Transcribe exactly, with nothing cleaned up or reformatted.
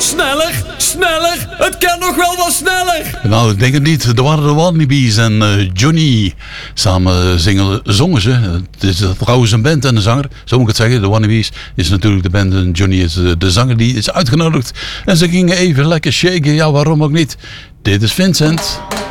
Sneller, sneller, het kan nog wel wat sneller. Nou, ik denk het niet. Er waren de Wannabies en uh, Johnny. Samen zingen, zongen ze. Het is trouwens een band en een zanger. Zo moet ik het zeggen. De Wannabies is natuurlijk de band en Johnny is uh, de zanger die is uitgenodigd. En ze gingen even lekker shaken. Ja, waarom ook niet? Dit is Vincent.